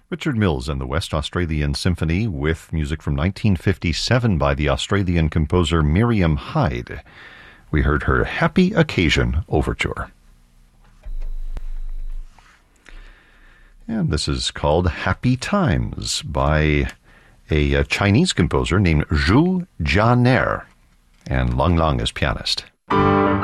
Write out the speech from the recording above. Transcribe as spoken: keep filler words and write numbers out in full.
Richard Mills and the West Australian Symphony with music from nineteen fifty-seven by the Australian composer Miriam Hyde. We heard her Happy Occasion Overture. And this is called Happy Times by a, a Chinese composer named Zhu Jianer, and Lang Lang is pianist.